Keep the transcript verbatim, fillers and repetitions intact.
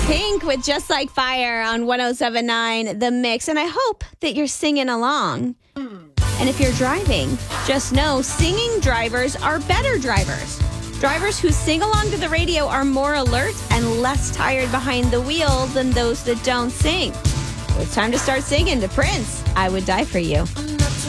Pink with Just Like Fire on one oh seven point nine The Mix. And I hope that you're singing along. And if you're driving, just know singing drivers are better drivers. Drivers who sing along to the radio are more alert and less tired behind the wheel than those that don't sing. So it's time to start singing to Prince, I Would Die For You.